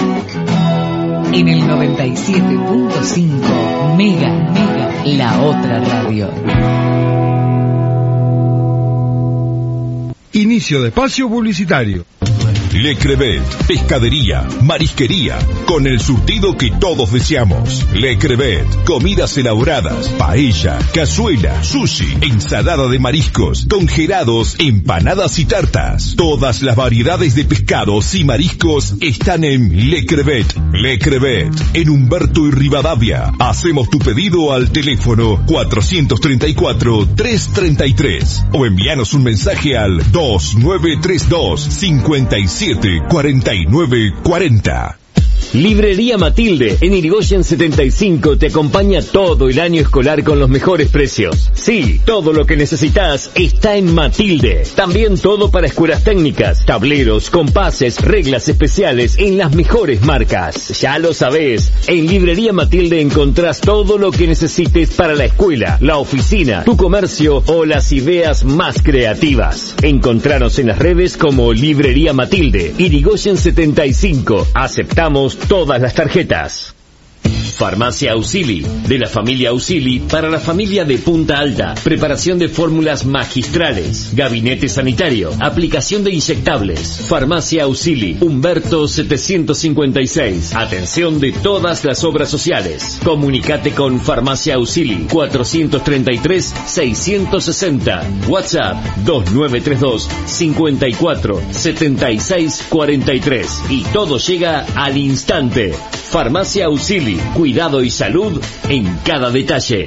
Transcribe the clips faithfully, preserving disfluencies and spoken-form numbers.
En el noventa y siete punto cinco, Mega, Mega, la otra radio. Inicio de espacio publicitario. Le Crevet, pescadería, marisquería, con el surtido que todos deseamos. Le Crevet, comidas elaboradas, paella, cazuela, sushi, ensalada de mariscos, congelados, empanadas y tartas. Todas las variedades de pescados y mariscos están en Le Crevet. Le Crevet, en Humberto y Rivadavia. Hacemos tu pedido al teléfono cuatrocientos treinta y cuatro, trescientos treinta y tres o envíanos un mensaje al dos nueve tres dos, cinco siete cuarenta y nueve cuarenta. Librería Matilde, en Irigoyen setenta y cinco, te acompaña todo el año escolar con los mejores precios. Sí, todo lo que necesitas está en Matilde. También todo para escuelas técnicas, tableros, compases, reglas especiales en las mejores marcas. Ya lo sabés, en Librería Matilde encontrás todo lo que necesites para la escuela, la oficina, tu comercio o las ideas más creativas. Encontranos en las redes como Librería Matilde, Irigoyen setenta y cinco. Aceptamos todas las tarjetas. Farmacia Ausili, de la familia Ausili para la familia de Punta Alta. Preparación de fórmulas magistrales, gabinete sanitario, aplicación de inyectables. Farmacia Ausili, Humberto setecientos cincuenta y seis. Atención de todas las obras sociales. Comunicate con Farmacia Ausili, cuatrocientos treinta y tres, seiscientos sesenta. WhatsApp dos nueve tres dos, cinco cuatro, siete seis cuatro tres. Y todo llega al instante. Farmacia Ausili, cuidado y salud en cada detalle.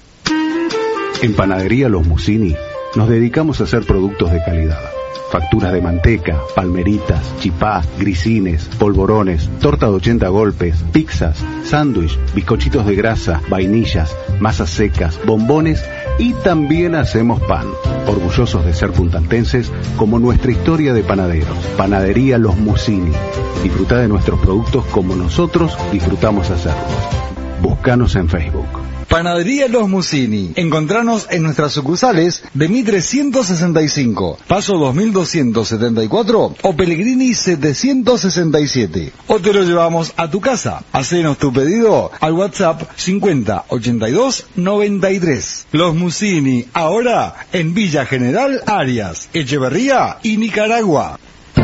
En Panadería Los Musini nos dedicamos a hacer productos de calidad. Facturas de manteca, palmeritas, chipá, grisines, polvorones, torta de ochenta golpes, pizzas, sándwich, bizcochitos de grasa, vainillas, masas secas, bombones y también hacemos pan. Orgullosos de ser puntaltenses como nuestra historia de panaderos. Panadería Los Musini. Disfruta de nuestros productos como nosotros disfrutamos hacerlos. Búscanos en Facebook. Panadería Los Musini. Encontranos en nuestras sucursales de Mitre ciento sesenta y cinco, Paso dos mil doscientos setenta y cuatro o Pellegrini setecientos sesenta y siete. O te lo llevamos a tu casa. Hacenos tu pedido al WhatsApp cincuenta, ochenta y dos, noventa y tres. Los Musini, ahora en Villa General Arias, Echeverría y Nicaragua.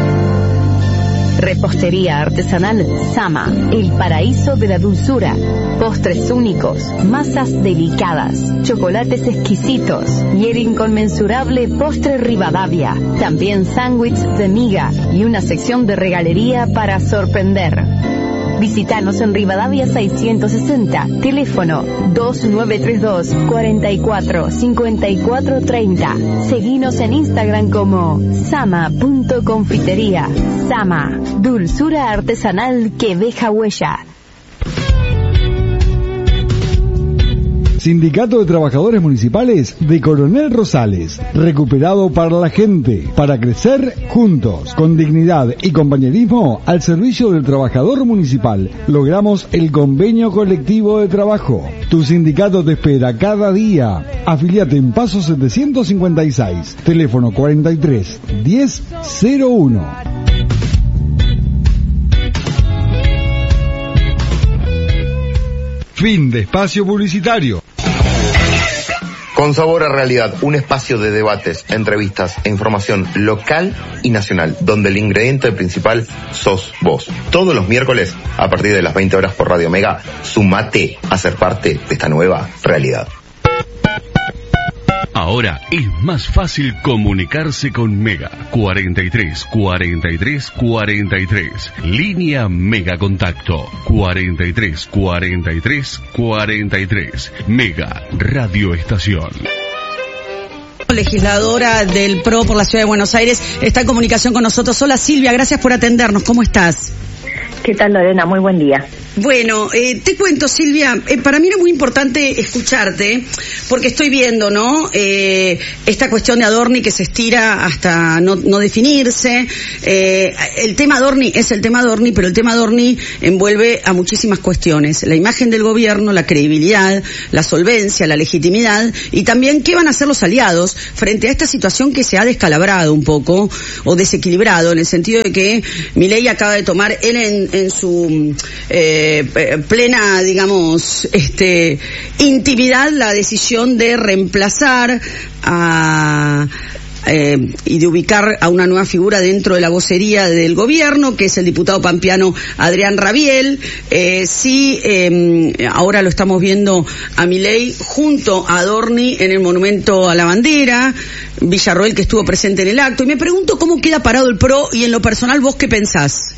Repostería artesanal Sama, el paraíso de la dulzura. Postres únicos, masas delicadas, chocolates exquisitos y el inconmensurable postre Rivadavia. También sándwich de miga y una sección de regalería para sorprender. Visítanos en Rivadavia seiscientos sesenta, teléfono dos nueve tres dos, cuarenta y cuatro, cincuenta y cuatro treinta. Seguinos en Instagram como sama punto confitería. Sama, dulzura artesanal que deja huella. Sindicato de Trabajadores Municipales de Coronel Rosales, recuperado para la gente, para crecer juntos, con dignidad y compañerismo al servicio del trabajador municipal. Logramos el convenio colectivo de trabajo. Tu sindicato te espera cada día. Afiliate en Paso setecientos cincuenta y seis, teléfono cuarenta y tres, diez, cero uno. Fin de espacio publicitario. Con Sabor a Realidad, un espacio de debates, entrevistas e información local y nacional, donde el ingrediente principal sos vos. Todos los miércoles, a partir de las veinte horas por Radio Mega, sumate a ser parte de esta nueva realidad. Ahora es más fácil comunicarse con Mega. cuarenta y tres, cuarenta y tres, cuarenta y tres. Línea Mega Contacto. cuarenta y tres, cuarenta y tres, cuarenta y tres. Mega Radio Estación. Legisladora del P R O por la Ciudad de Buenos Aires, está en comunicación con nosotros. Hola Silvia, gracias por atendernos. ¿Cómo estás? ¿Qué tal, Lorena? Muy buen día. Bueno, eh, te cuento, Silvia, eh, para mí era muy importante escucharte, porque estoy viendo, ¿no?, eh, esta cuestión de Adorni que se estira hasta no, no definirse. Eh, el tema Adorni es el tema Adorni, pero el tema Adorni envuelve a muchísimas cuestiones. La imagen del gobierno, la credibilidad, la solvencia, la legitimidad, y también qué van a hacer los aliados frente a esta situación que se ha descalabrado un poco, o desequilibrado, en el sentido de que Milei acaba de tomar, él en, en su... Eh, plena, digamos, este, intimidad, la decisión de reemplazar a eh, y de ubicar a una nueva figura dentro de la vocería del gobierno, que es el diputado pampeano Adrián Rabiel. Eh, sí, eh, ahora lo estamos viendo a Milei junto a Adorni en el Monumento a la Bandera, Villarroel, que estuvo presente en el acto, y me pregunto cómo queda parado el PRO, y en lo personal, ¿vos qué pensás?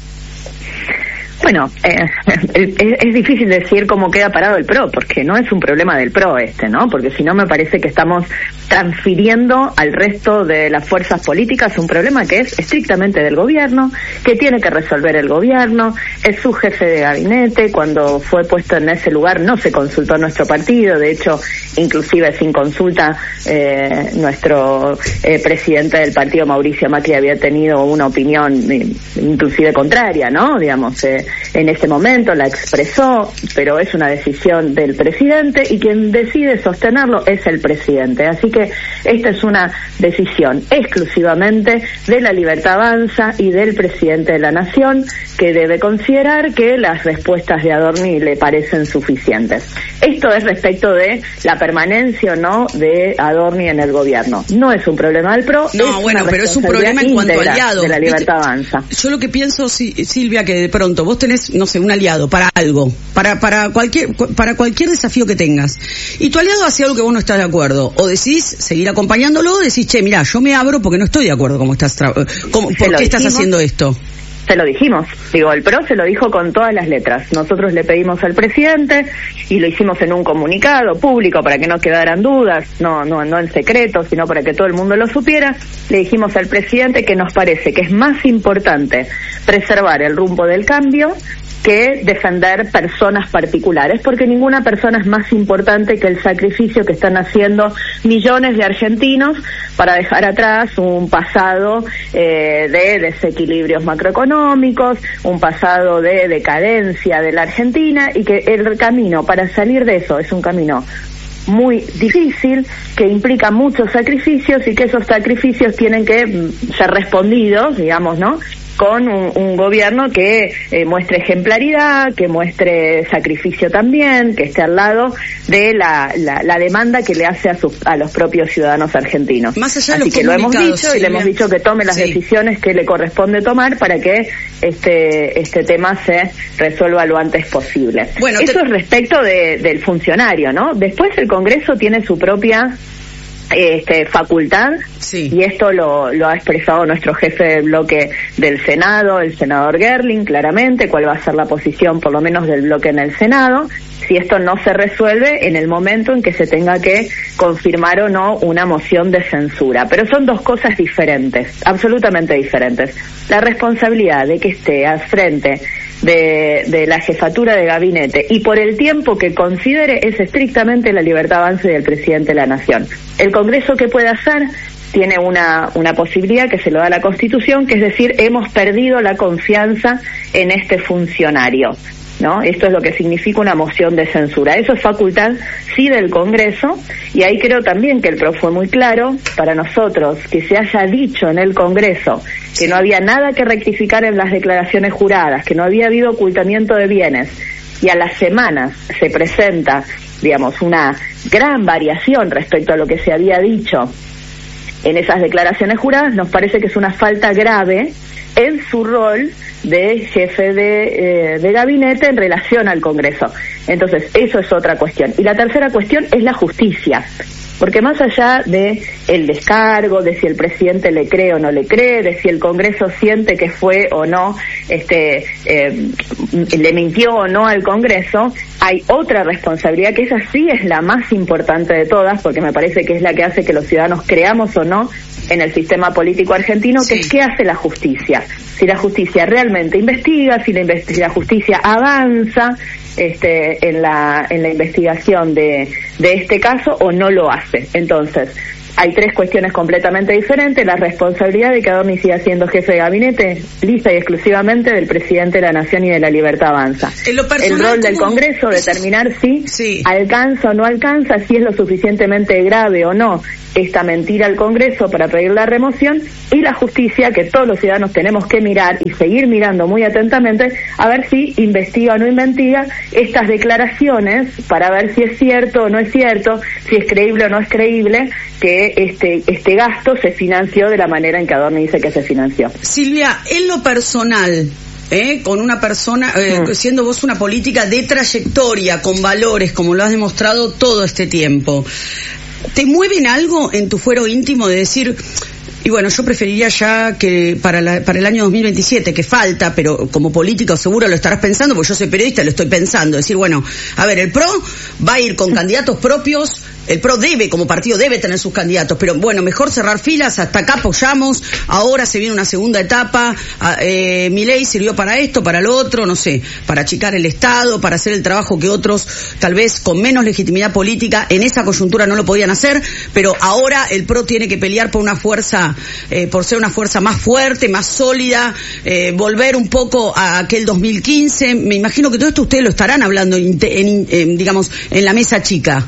Bueno, eh, es, es difícil decir cómo queda parado el PRO, porque no es un problema del PRO este, ¿no? Porque si no, me parece que estamos transfiriendo al resto de las fuerzas políticas un problema que es estrictamente del gobierno, que tiene que resolver el gobierno, es su jefe de gabinete. Cuando fue puesto en ese lugar no se consultó a nuestro partido, de hecho, inclusive sin consulta, eh, nuestro eh, presidente del partido, Mauricio Macri, había tenido una opinión eh, inclusive contraria, ¿no? Digamos, eh, en ese momento la expresó, pero es una decisión del presidente, y quien decide sostenerlo es el presidente. Así que esta es una decisión exclusivamente de la Libertad Avanza y del presidente de la Nación, que debe considerar que las respuestas de Adorni le parecen suficientes. Esto es respecto de la permanencia o no de Adorni en el gobierno. No es un problema del PRO, no, es bueno, una pero es un problema en cuanto a aliado de la Libertad Avanza. Yo lo que pienso, Silvia, que de pronto vos tenés, no sé, un aliado para algo, para para cualquier para cualquier desafío que tengas, y tu aliado hace algo que vos no estás de acuerdo, o decís seguir acompañándolo, o decís, che, mirá, yo me abro porque no estoy de acuerdo cómo estás, tra- cómo, ¿por qué estás haciendo esto? Se lo dijimos, digo, el PRO se lo dijo con todas las letras. Nosotros le pedimos al presidente, y lo hicimos en un comunicado público para que no quedaran dudas, no no no en secreto, sino para que todo el mundo lo supiera. Le dijimos al presidente que nos parece que es más importante preservar el rumbo del cambio que defender personas particulares, porque ninguna persona es más importante que el sacrificio que están haciendo millones de argentinos para dejar atrás un pasado eh, de desequilibrios macroeconómicos, un pasado de decadencia de la Argentina, y que el camino para salir de eso es un camino muy difícil, que implica muchos sacrificios, y que esos sacrificios tienen que ser respondidos, digamos, ¿no?, con un, un gobierno que eh, muestre ejemplaridad, que muestre sacrificio también, que esté al lado de la, la, la demanda que le hace a, sus, a los propios ciudadanos argentinos. Más allá de Así los que lo hemos dicho, Silvia, y le hemos dicho que tome las sí. decisiones que le corresponde tomar para que este este tema se resuelva lo antes posible. Bueno, Eso te... es respecto de, del funcionario, ¿no? Después el Congreso tiene su propia Este, facultad, sí. Y esto lo, lo ha expresado nuestro jefe del bloque del Senado, el senador Gerling, claramente cuál va a ser la posición, por lo menos del bloque en el Senado, si esto no se resuelve en el momento en que se tenga que confirmar o no una moción de censura. Pero son dos cosas diferentes, absolutamente diferentes. La responsabilidad de que esté al frente de, de la jefatura de gabinete, y por el tiempo que considere, es estrictamente la Libertad Avanza y del presidente de la Nación. El Congreso, ¿qué puede hacer? Tiene una, una posibilidad que se lo da la Constitución, que es decir, hemos perdido la confianza en este funcionario, ¿no? Esto es lo que significa una moción de censura. Eso es facultad, sí, del Congreso, y ahí creo también que el PRO fue muy claro para nosotros, que se haya dicho en el Congreso que no había nada que rectificar en las declaraciones juradas, que no había habido ocultamiento de bienes, y a las semanas se presenta, digamos, una gran variación respecto a lo que se había dicho en esas declaraciones juradas. Nos parece que es una falta grave en su rol de jefe de, eh, de gabinete en relación al Congreso. Entonces, eso es otra cuestión. Y la tercera cuestión es la justicia. Porque más allá de el descargo, de si el presidente le cree o no le cree, de si el Congreso siente que fue o no, este, eh, le mintió o no al Congreso, hay otra responsabilidad, que esa sí es la más importante de todas, porque me parece que es la que hace que los ciudadanos creamos o no en el sistema político argentino, sí. Que es qué hace la justicia. Si la justicia realmente realmente investiga, si la, invest- si la justicia avanza este, en la en la investigación de, de este caso o no lo hace. Entonces, hay tres cuestiones completamente diferentes. La responsabilidad de que Adorni siga siendo jefe de gabinete, lisa y exclusivamente del presidente de la Nación y de la Libertad Avanza. En lo personal, el rol del ¿cómo? Congreso, determinar si sí. alcanza o no alcanza, si es lo suficientemente grave o no esta mentira al Congreso para pedir la remoción, y la justicia, que todos los ciudadanos tenemos que mirar y seguir mirando muy atentamente, a ver si investiga o no investiga estas declaraciones, para ver si es cierto o no es cierto, si es creíble o no es creíble, que este este gasto se financió de la manera en que Adorni dice que se financió. Silvia, en lo personal, ¿eh? con una persona, eh, mm. siendo vos una política de trayectoria, con valores, como lo has demostrado todo este tiempo, ¿te mueven algo en tu fuero íntimo de decir, y bueno, yo preferiría ya que para la, para el año dos mil veintisiete, que falta, pero como político seguro lo estarás pensando, porque yo soy periodista y lo estoy pensando, decir, bueno, a ver, el P R O va a ir con candidatos propios, el P R O debe, como partido, debe tener sus candidatos, pero bueno, mejor cerrar filas, hasta acá apoyamos, ahora se viene una segunda etapa, eh, Milei sirvió para esto, para lo otro, no sé, para achicar el Estado, para hacer el trabajo que otros, tal vez con menos legitimidad política, en esa coyuntura no lo podían hacer, pero ahora el P R O tiene que pelear por una fuerza, eh, por ser una fuerza más fuerte, más sólida, eh, volver un poco a aquel dos mil quince, me imagino que todo esto ustedes lo estarán hablando, en, en, en, digamos, en la mesa chica.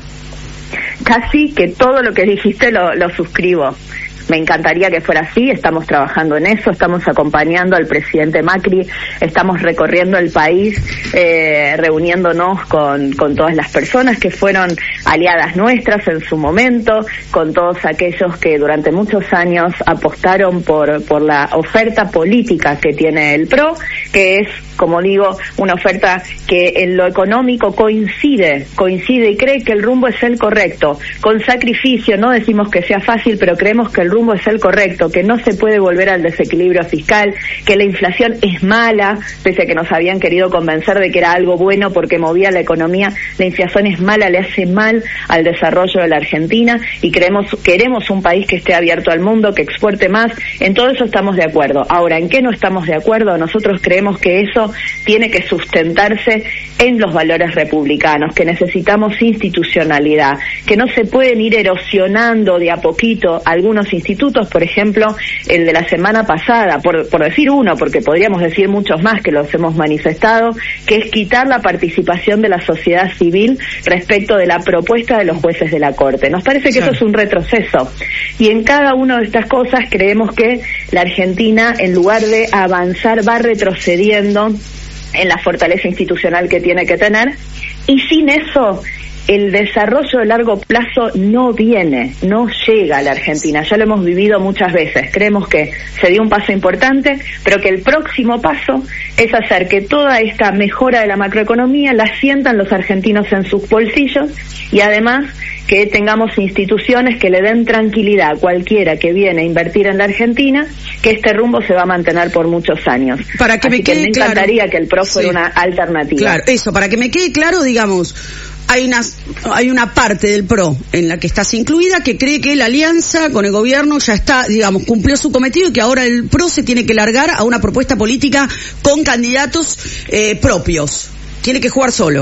Casi que todo lo que dijiste lo, lo suscribo. Me encantaría que fuera así, estamos trabajando en eso, estamos acompañando al presidente Macri, estamos recorriendo el país, eh, reuniéndonos con, con todas las personas que fueron aliadas nuestras en su momento, con todos aquellos que durante muchos años apostaron por, por la oferta política que tiene el P R O, que es, como digo, una oferta que en lo económico coincide, coincide y cree que el rumbo es el correcto, con sacrificio, no decimos que sea fácil, pero creemos que el rumbo es el correcto, que no se puede volver al desequilibrio fiscal, que la inflación es mala, pese a que nos habían querido convencer de que era algo bueno porque movía la economía, la inflación es mala, le hace mal al desarrollo de la Argentina, y queremos, queremos un país que esté abierto al mundo, que exporte más, en todo eso estamos de acuerdo. Ahora, ¿en qué no estamos de acuerdo? Nosotros creemos que eso tiene que sustentarse en los valores republicanos, que necesitamos institucionalidad, que no se pueden ir erosionando de a poquito algunos institutos, por ejemplo, el de la semana pasada, por, por decir uno, porque podríamos decir muchos más que los hemos manifestado, que es quitar la participación de la sociedad civil respecto de la propuesta de los jueces de la Corte. Nos parece que sí. Eso es un retroceso. Y en cada una de estas cosas creemos que la Argentina, en lugar de avanzar, va retrocediendo en la fortaleza institucional que tiene que tener, y sin eso el desarrollo de largo plazo no viene, no llega a la Argentina. Ya lo hemos vivido muchas veces. Creemos que se dio un paso importante, pero que el próximo paso es hacer que toda esta mejora de la macroeconomía la sientan los argentinos en sus bolsillos, y además que tengamos instituciones que le den tranquilidad a cualquiera que viene a invertir en la Argentina, que este rumbo se va a mantener por muchos años. Para que Así me que quede me claro, encantaría que el P R O fuera sí. una alternativa. Claro, eso, para que me quede claro, digamos, hay una, hay una parte del P R O en la que estás incluida que cree que la alianza con el gobierno ya está, digamos, cumplió su cometido, y que ahora el P R O se tiene que largar a una propuesta política con candidatos eh, propios. Tiene que jugar solo.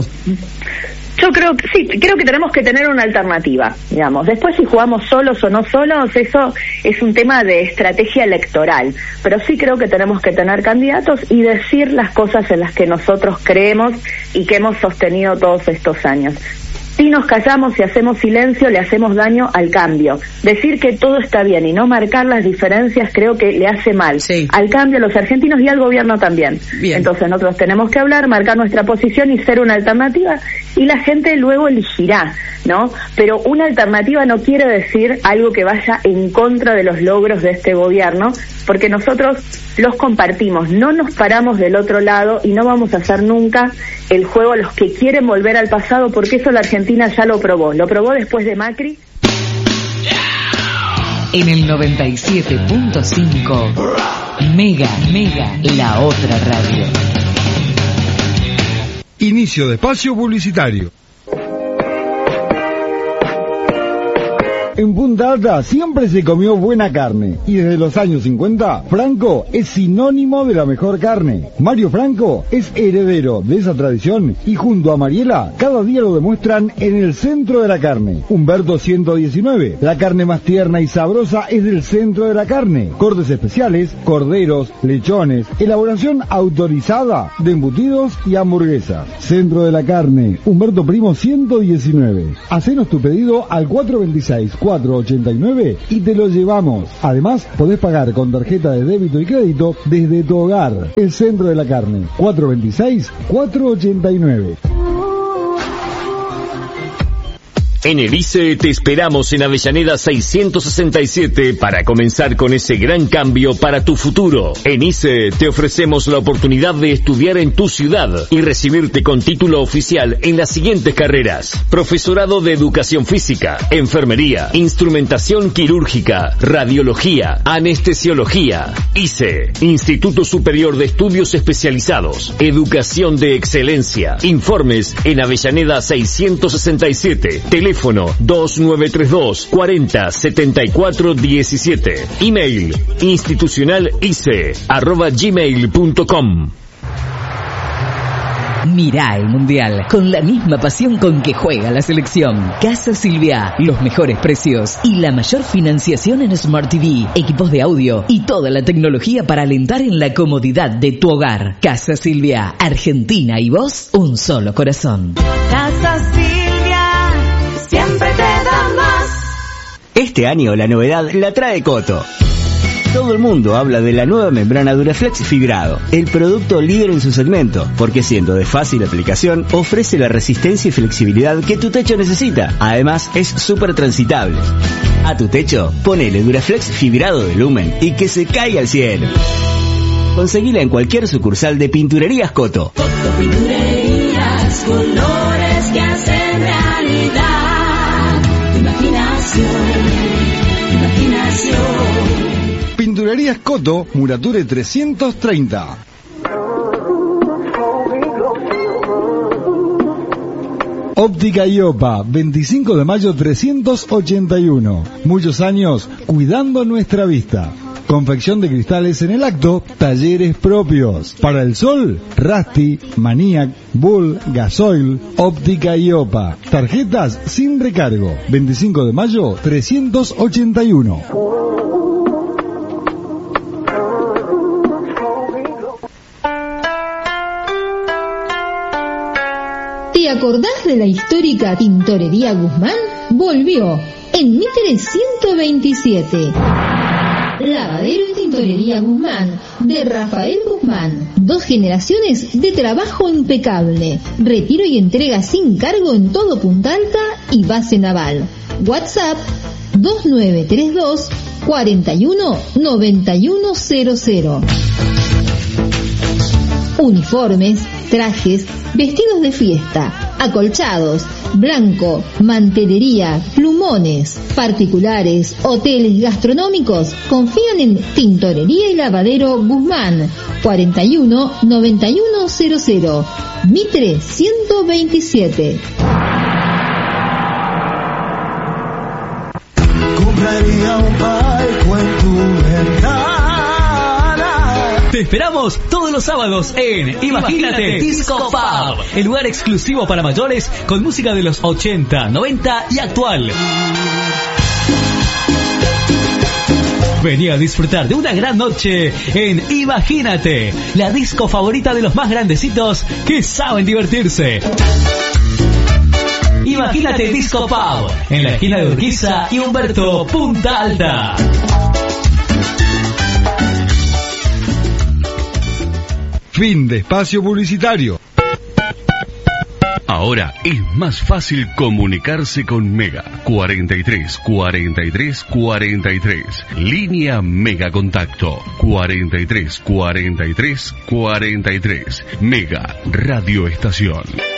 Yo creo que sí, creo que tenemos que tener una alternativa, digamos. Después, si jugamos solos o no solos, eso es un tema de estrategia electoral. Pero sí creo que tenemos que tener candidatos y decir las cosas en las que nosotros creemos y que hemos sostenido todos estos años. Si nos callamos y hacemos silencio, le hacemos daño al cambio. Decir que todo está bien y no marcar las diferencias creo que le hace mal sí. al cambio, a los argentinos y al gobierno también. Bien. Entonces nosotros tenemos que hablar, marcar nuestra posición y ser una alternativa, y la gente luego elegirá, ¿no? Pero una alternativa no quiere decir algo que vaya en contra de los logros de este gobierno, porque nosotros los compartimos, no nos paramos del otro lado y no vamos a hacer nunca el juego a los que quieren volver al pasado, porque eso la Argentina ya lo probó, lo probó después de Macri. En el noventa y siete punto cinco, Mega, Mega, la otra radio. Inicio de espacio publicitario. En Punta Alta siempre se comió buena carne y desde los años cincuenta, Franco es sinónimo de la mejor carne. Mario Franco es heredero de esa tradición y junto a Mariela cada día lo demuestran en el centro de la carne. Humberto ciento diecinueve, la carne más tierna y sabrosa es del centro de la carne. Cortes especiales, corderos, lechones, elaboración autorizada de embutidos y hamburguesas. Centro de la carne, Humberto Primo ciento diecinueve. Hacenos tu pedido al cuatro veintiséis, cuatrocientos ochenta y nueve y te lo llevamos. Además, podés pagar con tarjeta de débito y crédito desde tu hogar. El Centro de la Carne, cuatro veintiséis, cuatrocientos ochenta y nueve. En el I C E te esperamos en Avellaneda seiscientos sesenta y siete para comenzar con ese gran cambio para tu futuro. En I C E te ofrecemos la oportunidad de estudiar en tu ciudad y recibirte con título oficial en las siguientes carreras: profesorado de educación física, enfermería, instrumentación quirúrgica, radiología, anestesiología. I C E, Instituto Superior de Estudios Especializados, Educación de Excelencia. Informes en Avellaneda seiscientos sesenta y siete, teléfono dos nueve tres dos, cuarenta, setenta y cuatro diecisiete. Email institucionalice arroba gmail punto com. Mirá el Mundial con la misma pasión con que juega la selección. Casa Silvia, los mejores precios y la mayor financiación en Smart T V, equipos de audio y toda la tecnología para alentar en la comodidad de tu hogar. Casa Silvia, Argentina y vos, un solo corazón. Casa Silvia, siempre te da más. Este año la novedad la trae Coto. Todo el mundo habla de la nueva membrana Duraflex fibrado, el producto líder en su segmento, porque siendo de fácil aplicación, ofrece la resistencia y flexibilidad que tu techo necesita. Además, es súper transitable. A tu techo, ponele Duraflex fibrado de Lumen y que se caiga al cielo. Conseguila en cualquier sucursal de Pinturerías Coto. Coto Pinturerías, colores que hacen realidad tu imaginación, tu imaginación. Pinturerías Coto, Murature trescientos treinta. Óptica Iopa, veinticinco de mayo trescientos ochenta y uno. Muchos años cuidando nuestra vista. Confección de cristales en el acto, talleres propios. Para el sol, Rusty, Maniac, Bull, Gasoil, Óptica Iopa. Tarjetas sin recargo. veinticinco de mayo trescientos ochenta y uno. ¿Te acordás de la histórica Tintorería Guzmán? Volvió en Mitre ciento veintisiete. Lavadero y Tintorería Guzmán, de Rafael Guzmán. Dos generaciones de trabajo impecable. Retiro y entrega sin cargo en todo Punta Alta y base naval. WhatsApp dos nueve tres dos, cuatro uno, nueve uno cero cero. Uniformes, trajes, vestidos de fiesta, acolchados, blanco, mantelería, plumones, particulares, hoteles gastronómicos. Confían en Tintorería y Lavadero Guzmán, cuarenta y uno, noventa y uno cero cero, Mitre ciento veintisiete. Compraría un palco en tu ventana. Te esperamos todos los sábados en Imagínate, Imagínate Disco Pub, el lugar exclusivo para mayores con música de los ochenta, noventa y actual. Vení a disfrutar de una gran noche en Imagínate, la disco favorita de los más grandecitos que saben divertirse. Imagínate Disco Pub, en la esquina de Urquiza y Humberto, Punta Alta. Fin de espacio publicitario. Ahora es más fácil comunicarse con Mega. cuarenta y tres, cuarenta y tres, cuarenta y tres. Línea Mega Contacto. cuarenta y tres, cuarenta y tres, cuarenta y tres. Mega Radio Estación.